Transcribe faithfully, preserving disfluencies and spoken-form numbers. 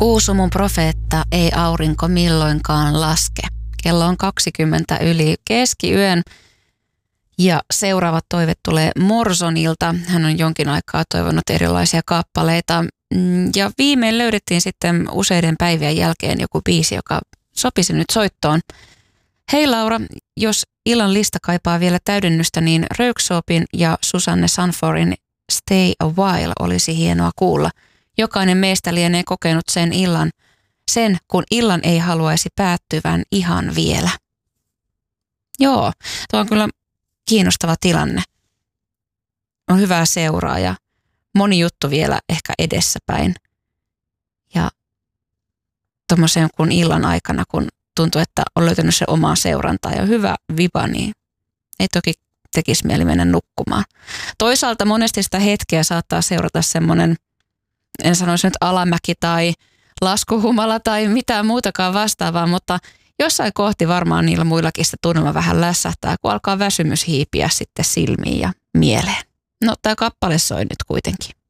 Kuusumun profeetta, ei aurinko milloinkaan laske. Kello on kaksikymmentä yli keskiyön ja seuraava toive tulee Morsonilta. Hän on jonkin aikaa toivonut erilaisia kappaleita ja viimein löydettiin sitten useiden päivien jälkeen joku biisi, joka sopisi nyt soittoon. Hei Laura, jos illan lista kaipaa vielä täydennystä, niin Röyksoopin ja Susanne Sanforin Stay a While olisi hienoa kuulla. Jokainen meistä lienee kokenut sen illan, sen kun illan ei haluaisi päättyvän ihan vielä. Joo, tuo on kyllä kiinnostava tilanne. On hyvää seuraa ja moni juttu vielä ehkä edessäpäin. Ja tuommoisen kun illan aikana, kun tuntuu, että on löytänyt se omaa seurantaa ja hyvä viba, niin ei toki tekisi mieli mennä nukkumaan. Toisaalta monesti sitä hetkeä saattaa seurata semmoinen, en sanoisi nyt alamäki tai laskuhumala tai mitään muutakaan vastaavaa, mutta jossain kohti varmaan niillä muillakin sitä tunnelma vähän lässähtää, kun alkaa väsymys hiipiä sitten silmiin ja mieleen. No, tämä kappale soi nyt kuitenkin.